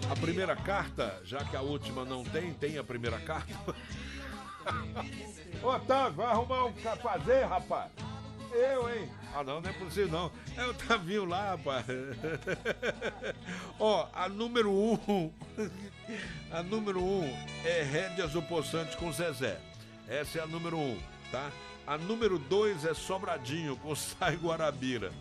A primeira carta, já que a última não tem a primeira carta. Ô, Otávio, vai arrumar um fazer, rapaz. Eu, hein? Ah, não é possível, não. É o Tavinho lá, rapaz. Ó, a número 1. A número 1 é Rédeas do Poçante com Zezé. Essa é a número 1, tá? A número 2 é Sobradinho com Sai Guarabira.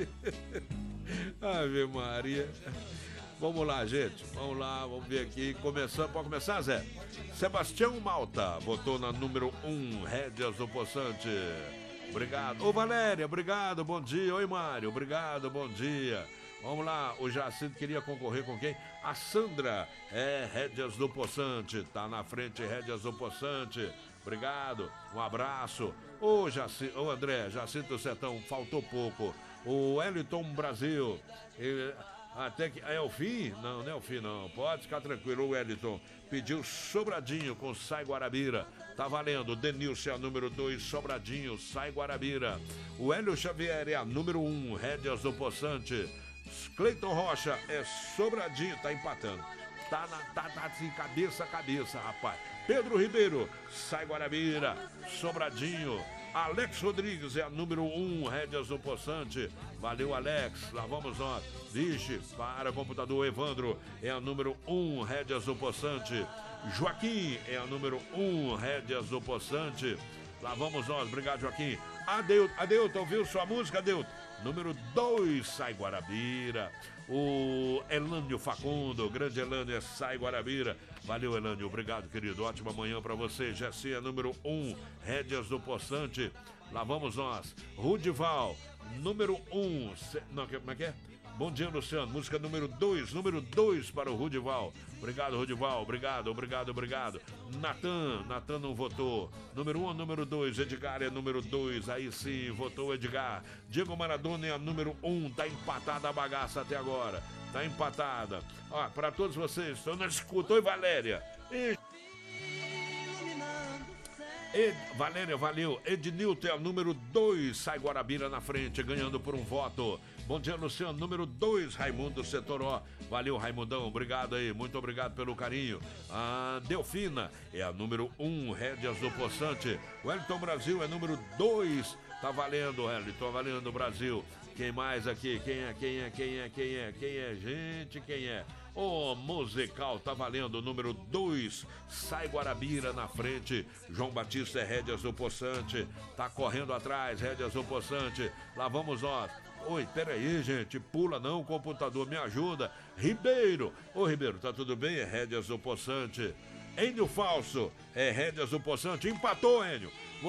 Ave Maria. Vamos lá, gente. Vamos lá, vamos ver aqui. Começando, pode começar, Zé? Sebastião Malta votou na número 1, Rédeas do Poçante. Obrigado. Ô, Valéria, obrigado, bom dia. Oi, Mário, obrigado, bom dia. Vamos lá, o Jacinto queria concorrer com quem? A Sandra, Rédeas do Poçante. Tá na frente, Rédeas do Poçante. Obrigado, um abraço. Ô, André, Jacinto Sertão, faltou pouco. O Wellington Brasil, até que é o fim? Não, não é o fim, não. Pode ficar tranquilo, o Wellington pediu Sobradinho com Sai Guarabira. Tá valendo. Denilson é a número 2, Sobradinho, Sai Guarabira. O Hélio Xavier é a número 1, Rédeas do Poçante. Cleiton Rocha é Sobradinho, tá empatando. Tá assim, cabeça a cabeça, rapaz. Pedro Ribeiro, Sai Guarabira, Sobradinho. Alex Rodrigues é a número 1, Rédeas do Poçante. Valeu, Alex. Lá vamos nós. Vixe, para computador. Evandro é a número 1, Rédeas do Poçante. Joaquim é a número 1, Rédeas do Poçante. Lá vamos nós. Obrigado, Joaquim. Adeuto, ouviu sua música, Adeuto? Número 2, Sai Guarabira. O Elânio Facundo, grande Elânio, é Sai Guarabira. Valeu, Elânio, obrigado, querido. Ótima manhã pra você. Jessi é número 1, Rédeas do Poçante. Lá vamos nós. Rudival, número 1. Não, como é que é? Bom dia, Luciano. Música número 2 para o Rudival. Obrigado, Rudival. Obrigado. Natan não votou. Número 1, número 2. Edgar é número 2. Aí sim, votou Edgar. Diego Maradona é a número 1. Tá empatada a bagaça até agora. Tá empatada. Ó, para todos vocês, estão na escuta. Oi, Valéria. Valéria, valeu. Ednilton é o número 2, Sai Guarabira na frente, ganhando por um voto. Bom dia, Luciano, número 2, Raimundo Setoró. Valeu, Raimundão, obrigado aí, muito obrigado pelo carinho. A Delfina é a número 1, Rédeas do Poçante. Wellington Brasil é número 2. Tá valendo, Wellington, tá valendo, Brasil. Quem mais aqui? Quem é? Gente, quem é? O musical tá valendo, número 2, Sai Guarabira na frente. João Batista é Rédeas do Poçante. Tá correndo atrás, Rédeas do Poçante. Lá vamos nós. Oi, peraí, gente, pula não, computador, me ajuda. Ribeiro, ô Ribeiro, tá tudo bem? É Rédeas do Poçante. Enio Falso, é Rédeas do Poçante. Empatou, Enio.